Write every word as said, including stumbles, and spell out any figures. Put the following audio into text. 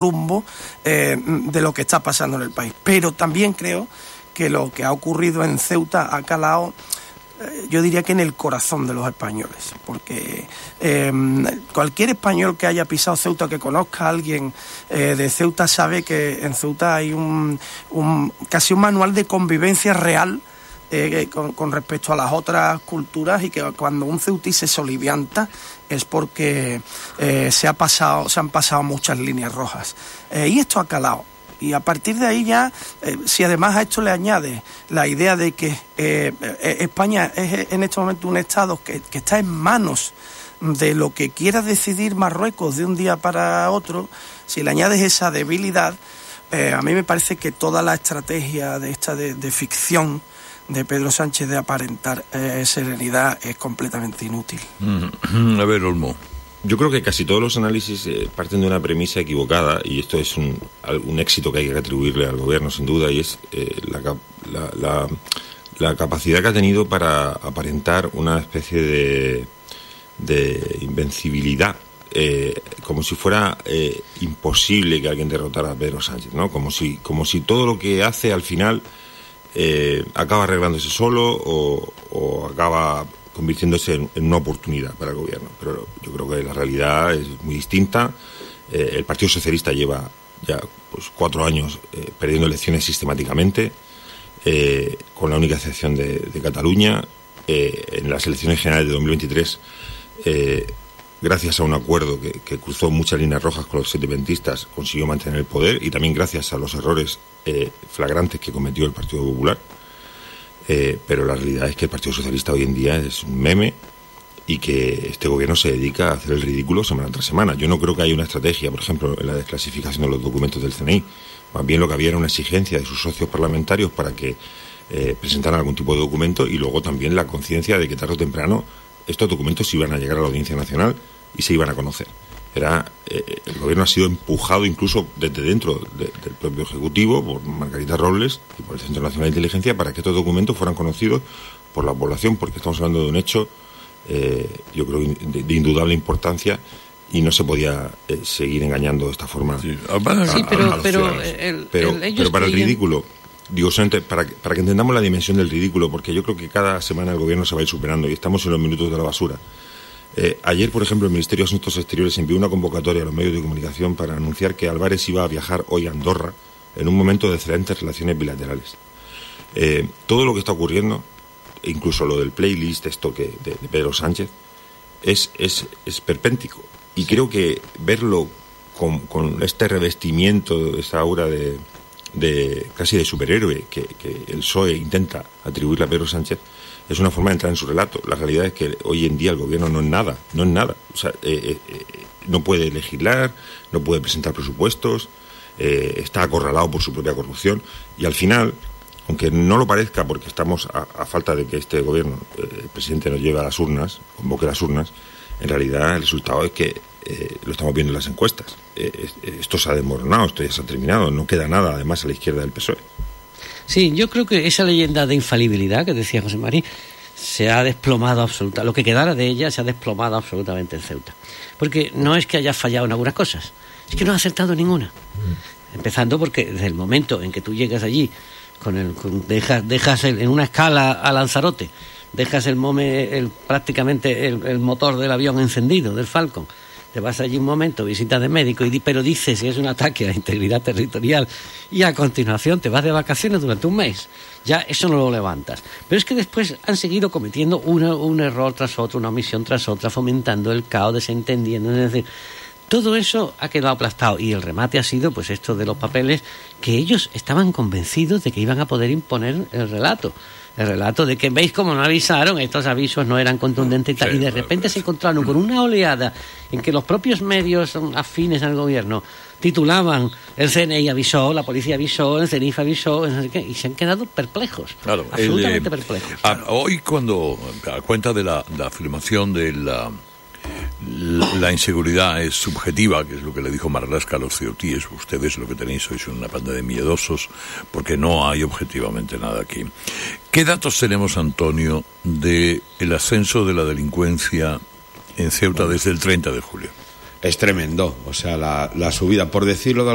rumbo eh, de lo que está pasando en el país. Pero también creo que lo que ha ocurrido en Ceuta ha calado, eh, yo diría que en el corazón de los españoles, porque eh, cualquier español que haya pisado Ceuta, que conozca a alguien eh, de Ceuta, sabe que en Ceuta hay un, un casi un manual de convivencia real Eh, con, con respecto a las otras culturas, y que cuando un ceutí se solivianta es porque eh, se ha pasado, se han pasado muchas líneas rojas, eh, y esto ha calado. Y a partir de ahí ya, eh, si además a esto le añade la idea de que eh, eh, España es en este momento un Estado que, que está en manos de lo que quiera decidir Marruecos de un día para otro, si le añades esa debilidad, eh, a mí me parece que toda la estrategia de esta de, de ficción de Pedro Sánchez de aparentar eh, serenidad es completamente inútil. Mm. A ver, Olmo. Yo creo que casi todos los análisis eh, parten de una premisa equivocada, y esto es un, un éxito que hay que atribuirle al gobierno, sin duda, y es eh, la, la, la, la capacidad que ha tenido para aparentar una especie de, de invencibilidad, eh, como si fuera eh, imposible que alguien derrotara a Pedro Sánchez, ¿no? Como si, como si todo lo que hace al final Eh, acaba arreglándose solo o, o acaba convirtiéndose en, en una oportunidad para el gobierno. Pero yo creo que la realidad es muy distinta. Eh, el Partido Socialista lleva ya pues cuatro años eh, perdiendo elecciones sistemáticamente, eh, con la única excepción de, de Cataluña. Eh, en las elecciones generales de dos mil veintitrés, eh, gracias a un acuerdo que, que cruzó muchas líneas rojas con los independentistas, consiguió mantener el poder, y también gracias a los errores eh, flagrantes que cometió el Partido Popular. Eh, pero la realidad es que el Partido Socialista hoy en día es un meme, y que este gobierno se dedica a hacer el ridículo semana tras semana. Yo no creo que haya una estrategia, por ejemplo, en la desclasificación de los documentos del C N I. Más bien lo que había era una exigencia de sus socios parlamentarios para que eh, presentaran algún tipo de documento, y luego también la conciencia de que tarde o temprano estos documentos iban a llegar a la Audiencia Nacional y se iban a conocer. Era eh, el gobierno ha sido empujado incluso desde dentro de, del propio Ejecutivo por Margarita Robles y por el Centro Nacional de Inteligencia para que estos documentos fueran conocidos por la población, porque estamos hablando de un hecho, eh, yo creo, de, de indudable importancia, y no se podía eh, seguir engañando de esta forma. Sí, a, a, sí pero, a los pero, el, pero, el, pero para el ridículo, digo, para que, para que entendamos la dimensión del ridículo, porque yo creo que cada semana el gobierno se va a ir superando y estamos en los minutos de la basura. Eh, ayer, por ejemplo, el Ministerio de Asuntos Exteriores envió una convocatoria a los medios de comunicación para anunciar que Álvarez iba a viajar hoy a Andorra en un momento de excelentes relaciones bilaterales. Eh, todo lo que está ocurriendo, incluso lo del playlist, esto que de, de Pedro Sánchez, es, es, es perpéntico. Y creo que verlo con, con este revestimiento, esta aura de, de casi de superhéroe que, que el P S O E intenta atribuirle a Pedro Sánchez, es una forma de entrar en su relato. La realidad es que hoy en día el gobierno no es nada, no es nada. O sea, eh, eh, no puede legislar, no puede presentar presupuestos, eh, está acorralado por su propia corrupción, y al final, aunque no lo parezca, porque estamos a, a falta de que este gobierno, eh, el presidente nos lleve a las urnas, convoque las urnas, en realidad el resultado es que eh, lo estamos viendo en las encuestas. Eh, esto se ha desmoronado, esto ya se ha terminado, no queda nada además a la izquierda del P S O E. Sí, yo creo que esa leyenda de infalibilidad que decía José María se ha desplomado absolutamente. Lo que quedara de ella se ha desplomado absolutamente en Ceuta. Porque no es que haya fallado en algunas cosas, es que no ha acertado ninguna. Mm. Empezando porque desde el momento en que tú llegas allí, con el, con, dejas, dejas el, en una escala a Lanzarote, dejas el, mome, el prácticamente el, el motor del avión encendido, del Falcon, te vas allí un momento, visitas de médico, y, pero dices que es un ataque a la integridad territorial, y a continuación te vas de vacaciones durante un mes. Ya eso no lo levantas. Pero es que después han seguido cometiendo una, un error tras otro, una omisión tras otra, fomentando el caos, desentendiendo. Es decir, todo eso ha quedado aplastado, y el remate ha sido pues esto de los papeles, que ellos estaban convencidos de que iban a poder imponer el relato. El relato de que, veis cómo no avisaron, estos avisos no eran contundentes y tal, sí, y de repente se encontraron con una oleada en que los propios medios afines al gobierno titulaban: el C N I avisó, la policía avisó, el CENIF avisó, no sé qué, y se han quedado perplejos, claro, absolutamente el, eh, perplejos. A, hoy, cuando, a cuenta de la, la afirmación de la, la, la inseguridad es subjetiva, que es lo que le dijo Marlaska a los ceutíes: ustedes lo que tenéis sois una panda de miedosos, porque no hay objetivamente nada aquí. ¿Qué datos tenemos, Antonio, de el ascenso de la delincuencia en Ceuta desde el treinta de julio? Es tremendo, o sea, la, la subida, por decirlo de